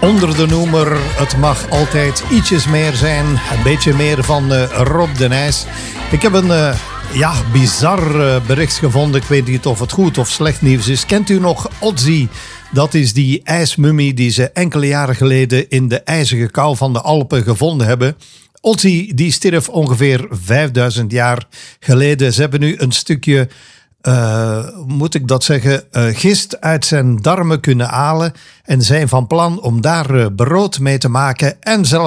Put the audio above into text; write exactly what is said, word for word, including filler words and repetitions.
onder de noemer Het mag altijd ietsjes meer zijn. Een beetje meer van uh, Rob de Nijs. Ik heb een uh, ja, bizar uh, bericht gevonden. Ik weet niet of het goed of slecht nieuws is. Kent u nog Otzi? Dat is die ijsmummie die ze enkele jaren geleden in de ijzige kou van de Alpen gevonden hebben. Otzi die stierf ongeveer vijfduizend jaar geleden. Ze hebben nu een stukje, uh, moet ik dat zeggen, uh, gist uit zijn darmen kunnen halen en zijn van plan om daar uh, brood mee te maken en zelfs